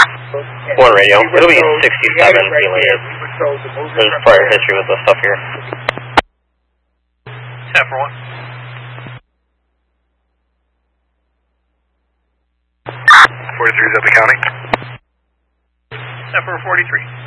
One radio. It'll be 67 delays. There's prior history with this stuff here. 10 for 1. 43 is up the county. 10 for 43.